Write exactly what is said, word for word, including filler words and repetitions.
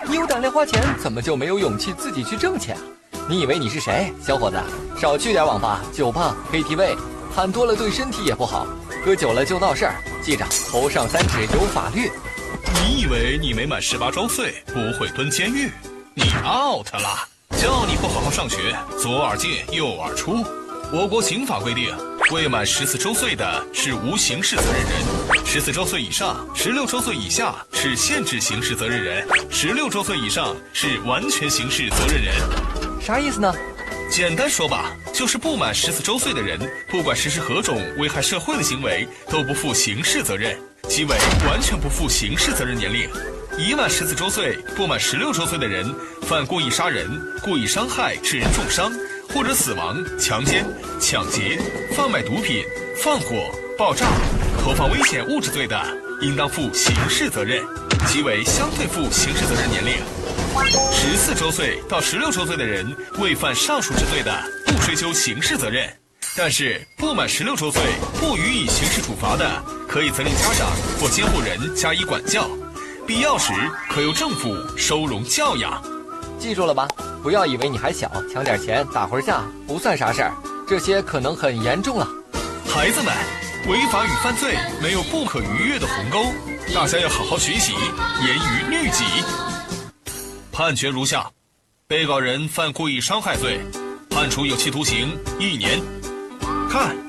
你有胆量花钱，怎么就没有勇气自己去挣钱啊？你以为你是谁，小伙子？少去点网吧、酒吧、K T V， 喊多了对身体也不好，喝酒了就闹事儿。记着，头上三尺有法律。 你以为你没满十八周岁不会蹲监狱？你 out 了！叫你不好好上学，左耳进右耳出。我国刑法规定，未满十四周岁的是无刑事责任人，十四周岁以上、十六周岁以下是限制刑事责任人，十六周岁以上是完全刑事责任人。 啥意思呢？ 简单说吧，就是不满十四周岁的人，不管实施何种危害社会的行为，都不负刑事责任，即为完全不负刑事责任年龄。已满十四周岁、不满十六周岁的人，犯故意杀人、故意伤害致人重伤，或者死亡、强奸、抢劫、贩卖毒品、放火、爆炸、投放危险物质罪的，应当负刑事责任，即为相对负刑事责任年龄。十四周岁到十六周岁的人未犯上述之罪的，不追究刑事责任，但是不满十六周岁不予以刑事处罚的，可以责令家长或监护人加以管教，必要时可由政府收容教养。 记住了吧？不要以为你还小，抢点钱打会儿架不算啥事儿，这些可能很严重了。 孩子们，违法与犯罪没有不可逾越的鸿沟，大家要好好学习，严于律己。判决如下：被告人犯故意伤害罪，判处有期徒刑一年。看。